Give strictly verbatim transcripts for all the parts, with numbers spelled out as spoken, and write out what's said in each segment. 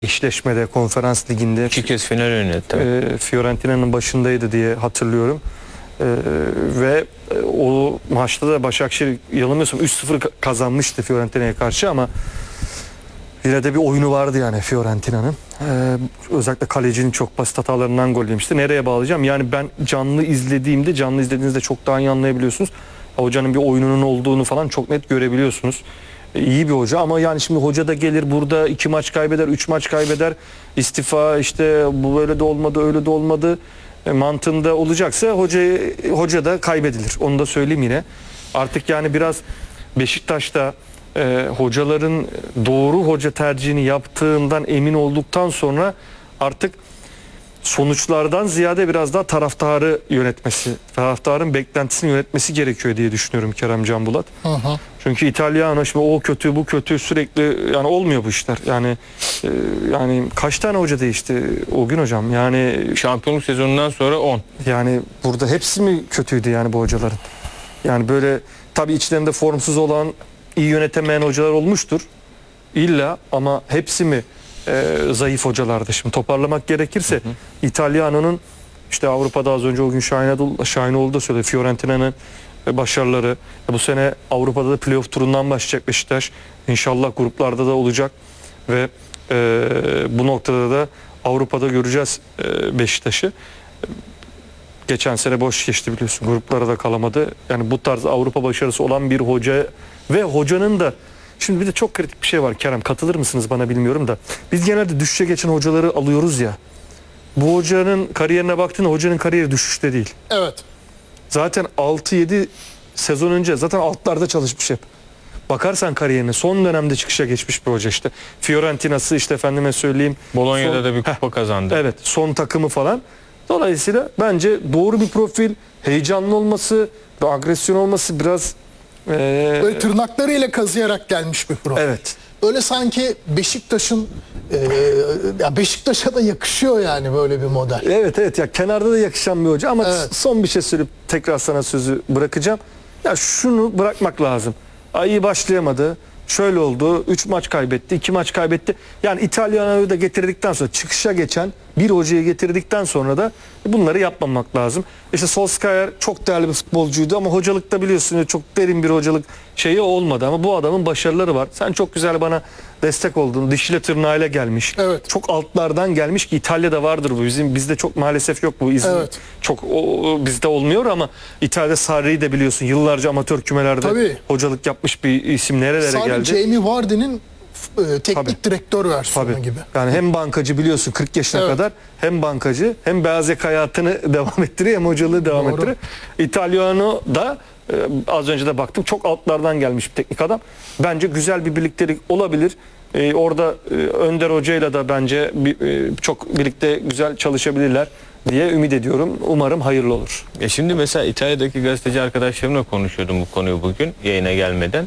eşleşmede, konferans liginde İki kez final oynadı. e, Fiorentina'nın başındaydı diye hatırlıyorum. E, ve o maçta da Başakşehir yanılmıyorsam üç sıfır kazanmıştı Fiorentina'ya karşı ama yine de bir oyunu vardı yani Fiorentina'nın. Ee, özellikle kalecinin çok basit hatalarından gol yemişti. Nereye bağlayacağım? Yani ben canlı izlediğimde, canlı izlediğinizde çok daha iyi anlayabiliyorsunuz. Hocanın bir oyununun olduğunu falan çok net görebiliyorsunuz. Ee, iyi bir hoca ama yani şimdi hoca da gelir burada iki maç kaybeder, üç maç kaybeder. İstifa işte bu böyle de olmadı, öyle de olmadı e, mantığında olacaksa hoca, hoca da kaybedilir. Onu da söyleyeyim yine. Artık yani biraz Beşiktaş'ta Ee, hocaların doğru hoca tercihini yaptığından emin olduktan sonra artık sonuçlardan ziyade biraz daha taraftarı yönetmesi, taraftarın beklentisini yönetmesi gerekiyor diye düşünüyorum Kerem Can Bulat. Hı hı. Çünkü İtalyan şimdi o kötü bu kötü sürekli yani olmuyor bu işler. Yani e, yani kaç tane hoca değişti o gün hocam? Yani Şampiyonluk sezonundan sonra on. yani burada hepsi mi kötüydü yani bu hocaların? Yani böyle tabii içlerinde formsuz olan, iyi yönetemeyen hocalar olmuştur illa ama hepsi mi e, zayıf hocalardı? Şimdi toparlamak gerekirse hı hı. İtalyano'nun işte Avrupa'da az önce o gün Şahinoğlu, Şahinoğlu da söyledi, Fiorentina'nın başarıları, bu sene Avrupa'da da playoff turundan başlayacak Beşiktaş, İnşallah gruplarda da olacak ve e, bu noktada da Avrupa'da göreceğiz e, Beşiktaş'ı. Geçen sene boş geçti biliyorsun. Gruplara da kalamadı. Yani bu tarz Avrupa başarısı olan bir hoca ve hocanın da şimdi bir de çok kritik bir şey var Kerem. Katılır mısınız bana bilmiyorum da. Biz genelde düşüşe geçen hocaları alıyoruz ya. Bu hocanın kariyerine baktığında hocanın kariyeri düşüşte değil. Evet. Zaten altı yedi sezon önce zaten altlarda çalışmış hep. Bakarsan kariyerine son dönemde çıkışa geçmiş bir hoca işte. Fiorentina'sı işte efendime söyleyeyim. Bolonya'da son, da bir kupa heh, kazandı. Evet, son takımı falan. Dolayısıyla bence doğru bir profil, heyecanlı olması ve agresyon olması biraz ee, Böyle tırnaklarıyla kazıyarak gelmiş bir profil. evet. Öyle sanki Beşiktaş'ın e, ya Beşiktaş'a da yakışıyor yani böyle bir model. Evet evet ya kenarda da yakışan bir hoca ama Evet. son bir şey söyleyip tekrar sana sözü bırakacağım. Ya şunu bırakmak lazım. Ay iyi başlayamadı. Şöyle oldu. üç maç kaybetti, iki maç kaybetti. Yani İtalyano'yu da getirdikten sonra çıkışa geçen bir hocayı getirdikten sonra da bunları yapmamak lazım. İşte Solskjaer çok değerli bir futbolcuydu ama hocalıkta biliyorsun çok derin bir hocalık şeyi olmadı ama bu adamın başarıları var. Sen çok güzel bana destek oldun. Dişiyle tırnağıyla gelmiş. Evet. Çok altlardan gelmiş ki İtalya'da vardır bu. Bizim bizde çok maalesef yok bu izin. Evet. Çok o, o bizde olmuyor ama İtalya'da Sarri'yi de biliyorsun. Yıllarca amatör kümelerde Tabii. hocalık yapmış bir isim nerelere Sadece geldi. Jamie Vardy'nin e, teknik Tabii. direktör versiyonu Tabii. gibi. Yani hem bankacı biliyorsun kırk yaşına Evet. kadar hem bankacı hem beyaz yaka hayatını devam ettiriyor hem hocalığı devam Doğru. ettiriyor. İtalyano da e, az önce de baktım çok altlardan gelmiş bir teknik adam. Bence güzel bir birliktelik olabilir. E, orada e, Önder Hoca'yla da bence bir, e, çok birlikte güzel çalışabilirler diye ümit ediyorum. Umarım hayırlı olur. E şimdi mesela İtalya'daki gazeteci arkadaşlarımla konuşuyordum bu konuyu bugün yayına gelmeden.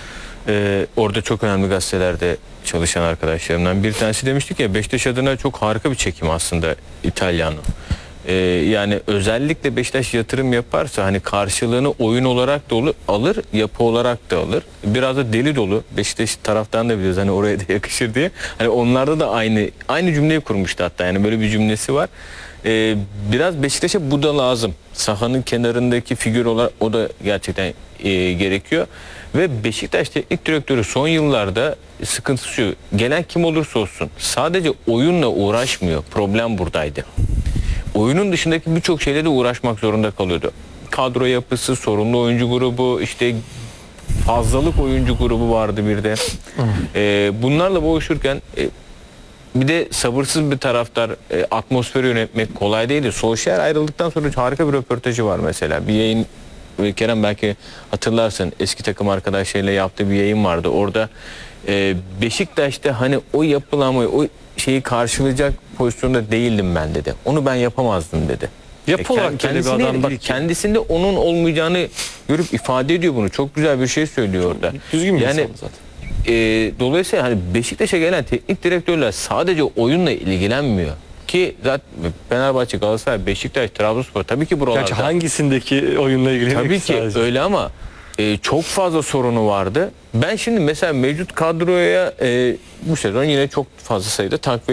Ee, orada çok önemli gazetelerde çalışan arkadaşlarımdan bir tanesi demişti ki Beşiktaş adına çok harika bir çekim aslında İtalyano. Ee, yani özellikle Beşiktaş yatırım yaparsa hani karşılığını oyun olarak da olur, alır, yapı olarak da alır. Biraz da deli dolu. Beşiktaş taraftan da biliyoruz hani oraya da yakışır diye. Hani onlarda da aynı aynı cümleyi kurmuştu hatta yani böyle bir cümlesi var. Ee, biraz Beşiktaş'a bu da lazım. Sahanın kenarındaki figür olarak o da gerçekten e, gerekiyor. Ve Beşiktaş teknik direktörü son yıllarda sıkıntısı şu. Gelen kim olursa olsun sadece oyunla uğraşmıyor. Problem buradaydı. Oyunun dışındaki birçok şeyle de uğraşmak zorunda kalıyordu. Kadro yapısı, sorunlu oyuncu grubu, işte fazlalık oyuncu grubu vardı bir de. Ee, bunlarla boğuşurken e, bir de sabırsız bir taraftar, e, atmosferi yönetmek kolay değildi. Solskjaer ayrıldıktan sonra harika bir röportajı var mesela. Bir yayın, Kerem belki hatırlarsın, eski takım arkadaşlarıyla yaptığı bir yayın vardı. Orada e, Beşiktaş'ta hani o yapılanmayı, o şeyi karşılayacak pozisyonda değildim ben dedi. Onu ben yapamazdım dedi. Yapı E, olarak kendisinde, bir adam bak, değil ki. kendisinde onun olmayacağını görüp ifade ediyor bunu. Çok güzel bir şey söylüyor orada. Düzgün bir yani, insan zaten. E, dolayısıyla hani Beşiktaş'a gelen teknik direktörler sadece oyunla ilgilenmiyor. Ki zaten Fenerbahçe, Galatasaray, Beşiktaş, Trabzonspor tabii ki buralarda. Gerçi hangisindeki oyunla ilgili? Tabii ki sadece öyle ama e, çok fazla sorunu vardı. Ben şimdi mesela mevcut kadroya e, bu sezon yine çok fazla sayıda takviye